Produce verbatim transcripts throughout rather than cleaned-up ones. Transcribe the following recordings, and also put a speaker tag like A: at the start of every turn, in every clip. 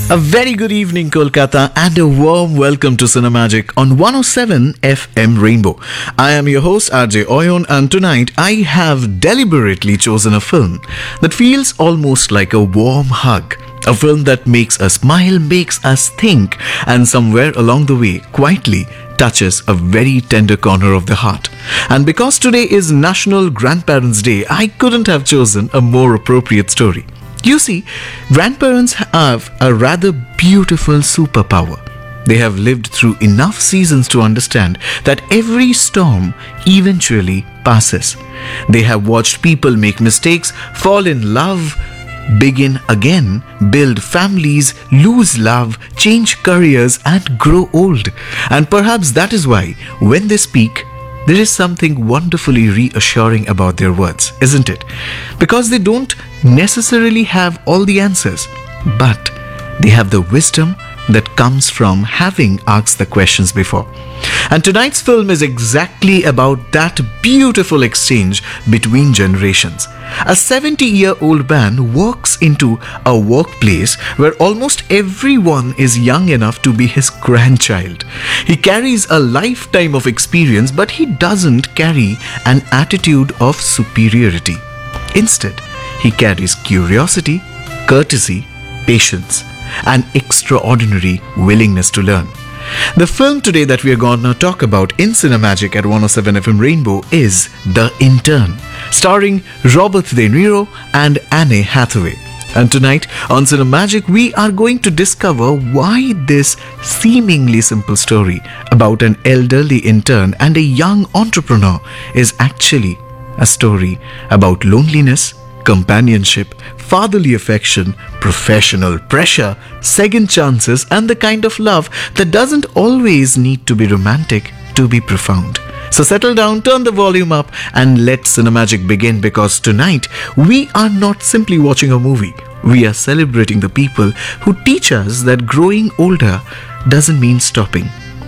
A: A very good evening, Kolkata, and a warm welcome to Cinemagic on one oh seven F M Rainbow. I am your host, R J Oyon, and tonight I have deliberately chosen a film that feels almost like a warm hug. A film that makes us smile, makes us think, and somewhere along the way, quietly touches a very tender corner of the heart. And because today is National Grandparents' Day, I couldn't have chosen a more appropriate story. You see, grandparents have a rather beautiful superpower. They have lived through enough seasons to understand that every storm eventually passes. They have watched people make mistakes, fall in love, begin again, build families, lose love, change careers, and grow old. And perhaps that is why, when they speak, there is something wonderfully reassuring about their words, isn't it? Because they don't necessarily have all the answers, but they have the wisdom that comes from having asked the questions before. And tonight's film is exactly about that beautiful exchange between generations. A seventy-year-old man walks into a workplace where almost everyone is young enough to be his grandchild. He carries a lifetime of experience, but he doesn't carry an attitude of superiority. Instead, he carries curiosity, courtesy, patience, and extraordinary willingness to learn. The film today that we are going to talk about in Cinemagic at one oh seven F M Rainbow is The Intern, starring Robert De Niro and Anne Hathaway. And tonight on Cinemagic, we are going to discover why this seemingly simple story about an elderly intern and a young entrepreneur is actually a story about loneliness, companionship, fatherly affection, professional pressure, second chances, and the kind of love that doesn't always need to be romantic to be profound. So settle down, turn the volume up, and let Cinemagic begin, because tonight we are not simply watching a movie. We are celebrating the people who teach us that growing older doesn't mean stopping.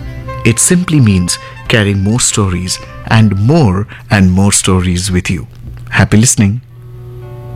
A: It simply means carrying more stories and more and more stories with you. Happy listening.